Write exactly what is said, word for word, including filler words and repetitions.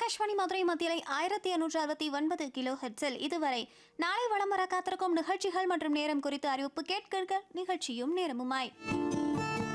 ஆகாஷ்வாணி மதுரை மத்தியிலை ஆயிரத்தி எண்ணூற்று அறுபத்தி ஒன்பது கிலோ ஹெட்ஸில் இதுவரை நாளை வலம் வர காத்திருக்கும் நிகழ்ச்சிகள் மற்றும் நேரம் குறித்து அறிவிப்பு கேட்க நிகழ்ச்சியும் நேரமுமாய்